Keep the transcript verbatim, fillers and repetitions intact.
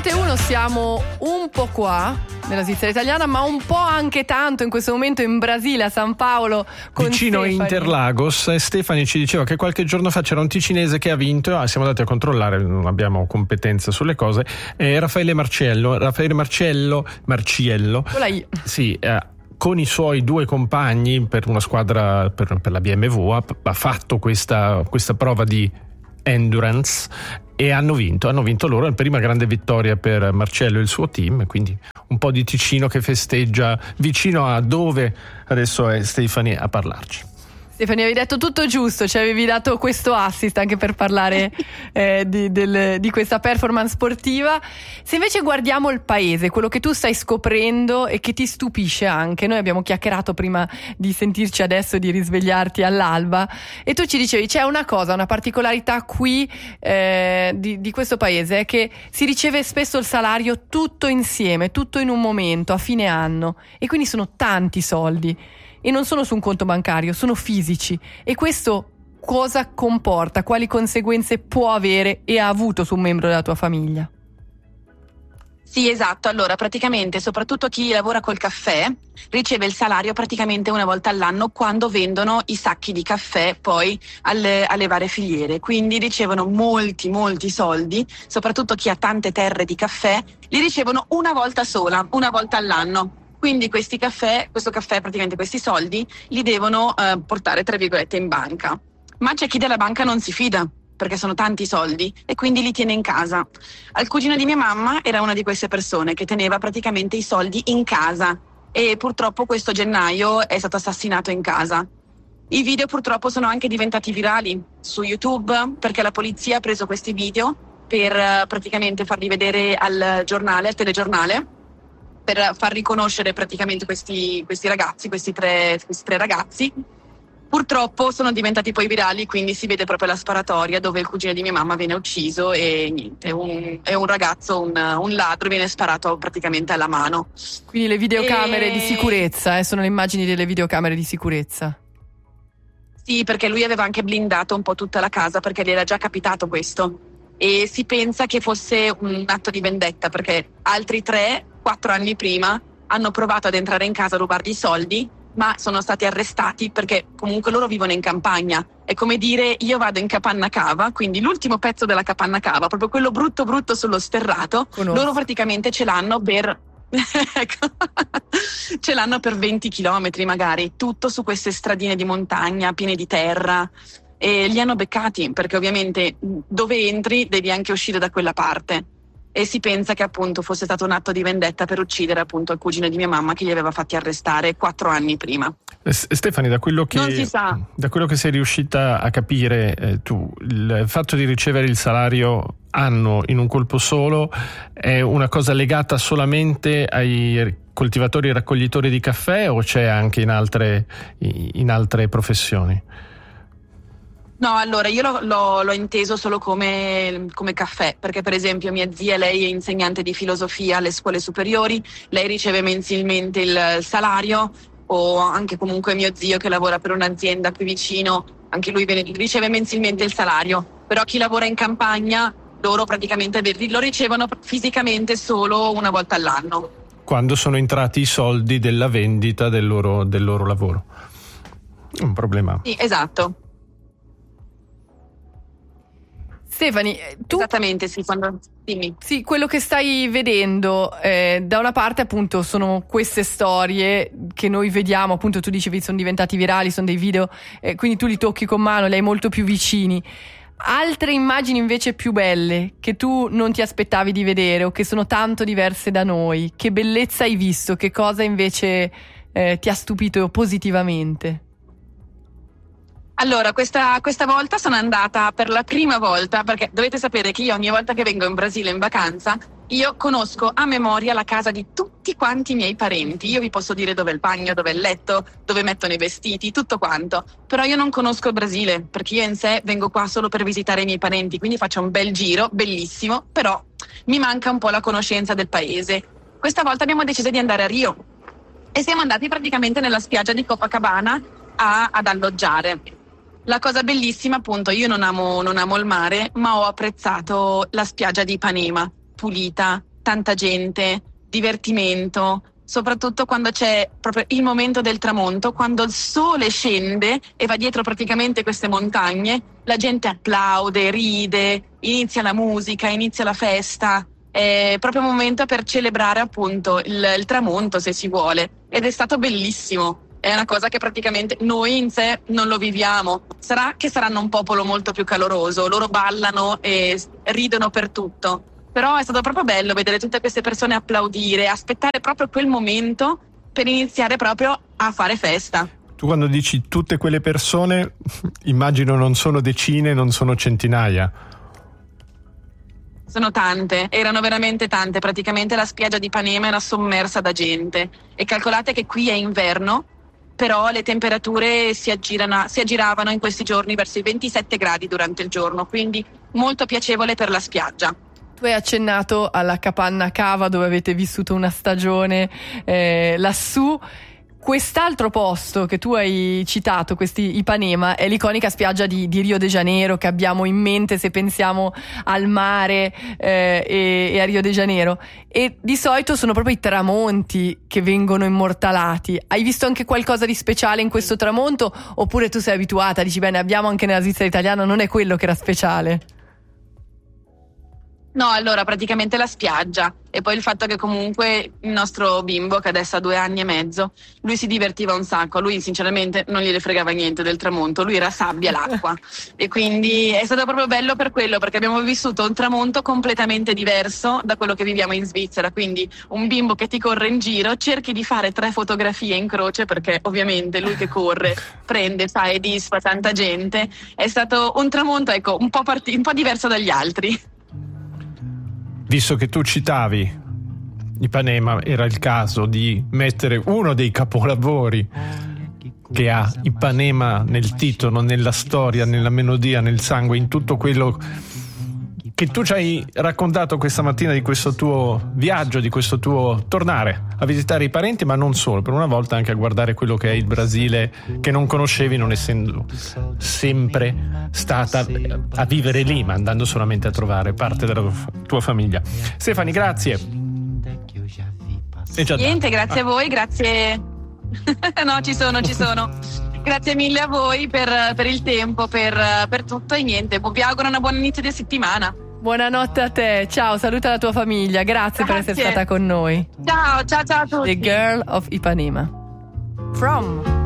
sette e uno siamo un po' qua nella Svizzera italiana, ma un po' anche tanto in questo momento in Brasile, a San Paolo, con vicino Stefani. Interlagos. E Stefani ci diceva che qualche giorno fa c'era un ticinese che ha vinto. Ah, siamo andati a controllare, non abbiamo competenza sulle cose. Eh, Raffaele Marciello Raffaele Marciello Marciello Con la I. sì, eh, con i suoi due compagni per una squadra, per, per la B M W, ha, ha fatto questa, questa prova di endurance e hanno vinto, hanno vinto loro, la prima grande vittoria per Marcello e il suo team, quindi un po' di Ticino che festeggia vicino a dove adesso è Stefani a parlarci. Stefani, avevi detto tutto giusto, ci avevi dato questo assist anche per parlare eh, di, del, di questa performance sportiva. Se invece guardiamo il paese, quello che tu stai scoprendo e che ti stupisce anche, noi abbiamo chiacchierato prima di sentirci adesso, di risvegliarti all'alba, e tu ci dicevi c'è una cosa, una particolarità qui eh, di, di questo paese, è che si riceve spesso il salario tutto insieme, tutto in un momento, a fine anno, e quindi sono tanti soldi. E non sono su un conto bancario, sono fisici. E questo cosa comporta? Quali conseguenze può avere e ha avuto su un membro della tua famiglia? Sì, esatto. Allora, praticamente, soprattutto chi lavora col caffè riceve il salario praticamente una volta all'anno quando vendono i sacchi di caffè poi alle, alle varie filiere. Quindi ricevono molti, molti soldi, soprattutto chi ha tante terre di caffè, li ricevono una volta sola, una volta all'anno. Quindi questi caffè, questo caffè, praticamente questi soldi, li devono eh, portare, tra virgolette, in banca. Ma c'è chi della banca non si fida, perché sono tanti soldi, e quindi li tiene in casa. Il cugino di mia mamma era una di queste persone che teneva praticamente i soldi in casa, e purtroppo questo gennaio è stato assassinato in casa. I video purtroppo sono anche diventati virali su YouTube, perché la polizia ha preso questi video per eh, praticamente farli vedere al giornale, al telegiornale, per far riconoscere praticamente questi, questi ragazzi, questi tre, questi tre ragazzi. Purtroppo sono diventati poi virali, quindi si vede proprio la sparatoria dove il cugino di mia mamma viene ucciso e niente, un, è un ragazzo, un, un ladro, viene sparato praticamente alla mano. Quindi le videocamere e... di sicurezza, eh, sono le immagini delle videocamere di sicurezza. Sì, perché lui aveva anche blindato un po' tutta la casa perché gli era già capitato questo. E si pensa che fosse un atto di vendetta perché altri tre, quattro anni prima, hanno provato ad entrare in casa a rubargli i soldi, ma sono stati arrestati perché comunque loro vivono in campagna. È come dire io vado in capanna cava, quindi l'ultimo pezzo della capanna cava, proprio quello brutto brutto sullo sterrato, Conosco. Loro praticamente ce l'hanno per... ecco. Ce l'hanno per venti chilometri magari, tutto su queste stradine di montagna piene di terra. E li hanno beccati perché ovviamente dove entri devi anche uscire da quella parte, e si pensa che appunto fosse stato un atto di vendetta per uccidere appunto il cugino di mia mamma che li aveva fatti arrestare quattro anni prima. Stefani, da quello che, non si sa. da quello che sei riuscita a capire eh, tu, il fatto di ricevere il salario anno in un colpo solo è una cosa legata solamente ai coltivatori e raccoglitori di caffè o c'è anche in altre, in altre professioni? No, allora io l'ho, l'ho, l'ho inteso solo come, come caffè, perché per esempio mia zia, lei è insegnante di filosofia alle scuole superiori, lei riceve mensilmente il salario, o anche comunque mio zio che lavora per un'azienda qui vicino, anche lui viene, riceve mensilmente il salario, però chi lavora in campagna, loro praticamente lo ricevono fisicamente solo una volta all'anno. Quando sono entrati i soldi della vendita del loro, del loro lavoro. Un problema. Sì, esatto. Stefani, tu... Esattamente, sì, quando... Dimmi. Sì, quello che stai vedendo, eh, da una parte appunto sono queste storie che noi vediamo, appunto tu dicevi sono diventati virali, sono dei video, eh, quindi tu li tocchi con mano, li hai molto più vicini. Altre immagini invece più belle che tu non ti aspettavi di vedere o che sono tanto diverse da noi, che bellezza hai visto, che cosa invece eh, ti ha stupito positivamente? Allora, questa, questa volta sono andata per la prima volta, perché dovete sapere che io ogni volta che vengo in Brasile in vacanza, io conosco a memoria la casa di tutti quanti i miei parenti. Io vi posso dire dove è il bagno, dove è il letto, dove mettono i vestiti, tutto quanto. Però io non conosco il Brasile, perché io in sé vengo qua solo per visitare i miei parenti, quindi faccio un bel giro, bellissimo, però mi manca un po' la conoscenza del paese. Questa volta abbiamo deciso di andare a Rio e siamo andati praticamente nella spiaggia di Copacabana a, ad alloggiare. La cosa bellissima, appunto, io non amo, non amo il mare, ma ho apprezzato la spiaggia di Ipanema, pulita, tanta gente, divertimento, soprattutto quando c'è proprio il momento del tramonto, quando il sole scende e va dietro praticamente queste montagne, la gente applaude, ride, inizia la musica, inizia la festa. È proprio un momento per celebrare appunto il, il tramonto, se si vuole, ed è stato bellissimo. È una cosa che praticamente noi in sé non lo viviamo. Sarà che saranno un popolo molto più caloroso, loro ballano e ridono per tutto. Però è stato proprio bello vedere tutte queste persone applaudire, aspettare proprio quel momento per iniziare proprio a fare festa. Tu quando dici tutte quelle persone, immagino non sono decine, non sono centinaia. Sono tante, erano veramente tante, praticamente la spiaggia di Ipanema era sommersa da gente. E calcolate che qui è inverno, però le temperature si, aggirano, si aggiravano in questi giorni verso i ventisette gradi durante il giorno, quindi molto piacevole per la spiaggia. Tu hai accennato alla Capanna Cava dove avete vissuto una stagione eh, lassù. Quest'altro posto che tu hai citato, questi Ipanema, è l'iconica spiaggia di, di Rio de Janeiro che abbiamo in mente se pensiamo al mare eh, e, e a Rio de Janeiro. E di solito sono proprio i tramonti che vengono immortalati. Hai visto anche qualcosa di speciale in questo tramonto? Oppure tu sei abituata, dici bene, abbiamo anche nella Svizzera italiana, non è quello che era speciale? No, allora praticamente la spiaggia e poi il fatto che comunque il nostro bimbo, che adesso ha due anni e mezzo, lui si divertiva un sacco, lui sinceramente non gliene fregava niente del tramonto, lui era sabbia, l'acqua e quindi è stato proprio bello per quello, perché abbiamo vissuto un tramonto completamente diverso da quello che viviamo in Svizzera, quindi un bimbo che ti corre in giro, cerchi di fare tre fotografie in croce perché ovviamente lui che corre prende, fa e disfa tanta gente, è stato un tramonto ecco un po', part- un po' diverso dagli altri. Visto che tu citavi Ipanema, era il caso di mettere uno dei capolavori che ha Ipanema nel titolo, nella storia, nella melodia, nel sangue, in tutto quello che tu ci hai raccontato questa mattina di questo tuo viaggio, di questo tuo tornare a visitare i parenti, ma non solo, per una volta anche a guardare quello che è il Brasile che non conoscevi, non essendo sempre stata a vivere lì, ma andando solamente a trovare parte della tua famiglia. Stefani, grazie. Niente, grazie a voi, grazie. No, ci sono, ci sono. Grazie mille a voi per, per il tempo, per, per tutto e niente. Vi auguro una buona inizio di settimana. Buonanotte a te, ciao, saluta la tua famiglia, grazie, grazie per essere stata con noi. Ciao, ciao, ciao a tutti. The Girl of Ipanema. From